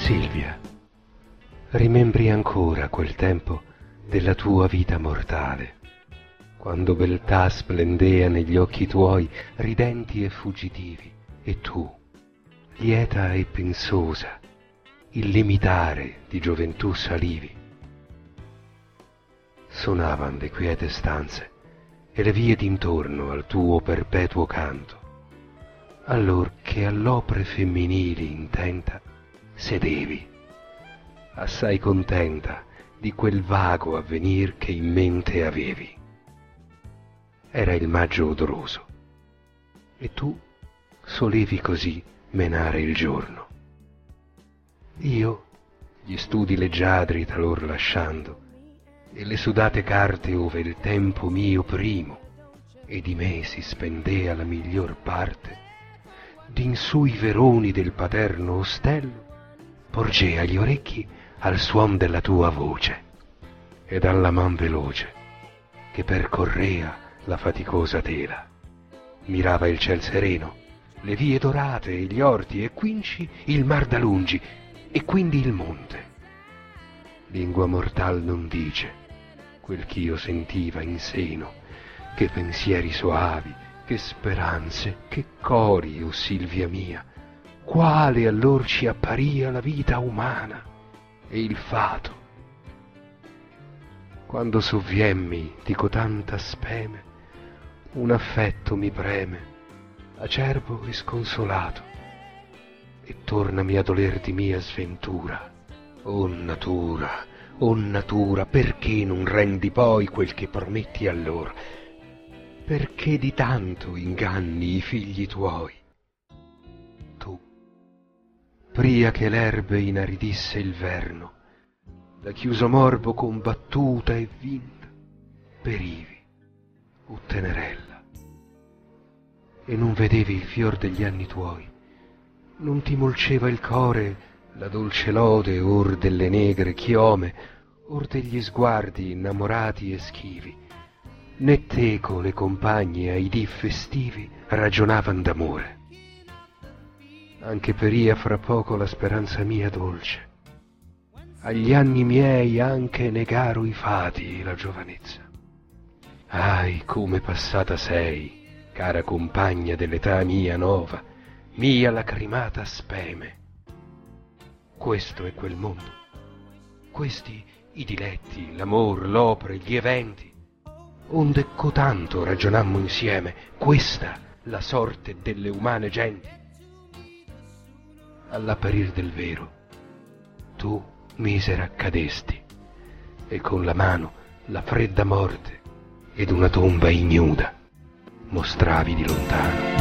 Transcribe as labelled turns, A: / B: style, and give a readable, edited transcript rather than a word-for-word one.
A: Silvia, rimembri ancora quel tempo della tua vita mortale, quando beltà splendea negli occhi tuoi ridenti e fuggitivi, e tu, lieta e pensosa, il limitare di gioventù salivi. Sonavan le quiete stanze e le vie d'intorno al tuo perpetuo canto, allor che all'opre femminili intenta sedevi, assai contenta di quel vago avvenir che in mente avevi. Era il maggio odoroso, e tu solevi così menare il giorno. Io, gli studi leggiadri talor lasciando, e le sudate carte ove il tempo mio primo, e di me si spendea la miglior parte, d'in sui veroni del paterno ostello, porgea gli orecchi al suon della tua voce, ed alla man veloce che percorrea la faticosa tela. Mirava il ciel sereno, le vie dorate e gli orti, e quinci il mar da lungi, e quindi il monte. Lingua mortal non dice quel ch'io sentiva in seno, che pensieri soavi, che speranze, che cori, o Silvia mia, quale allor ci apparia la vita umana e il fato. Quando sovviemmi di cotanta speme, un affetto mi preme, acerbo e sconsolato, e tornami a doler di mia sventura. O natura, perché non rendi poi quel che prometti allor? Perché di tanto inganni i figli tuoi? Tu, pria che l'erbe inaridisse il verno, da chiuso morbo combattuta e vinta, perivi, o tenerella, e non vedevi il fior degli anni tuoi, non ti molceva il core la dolce lode or delle negre chiome, or degli sguardi innamorati e schivi, né teco le compagne ai dì festivi ragionavan d'amore. Anche peria fra poco la speranza mia dolce, agli anni miei anche negaro i fati e la giovanezza. Ahi, come passata sei, cara compagna dell'età mia nova, mia lacrimata speme. Questo è quel mondo, questi i diletti, l'amor, l'opere, gli eventi, onde cotanto ragionammo insieme, questa la sorte delle umane genti. All'apparir del vero, tu, misera, cadesti, e con la mano la fredda morte ed una tomba ignuda mostravi di lontano.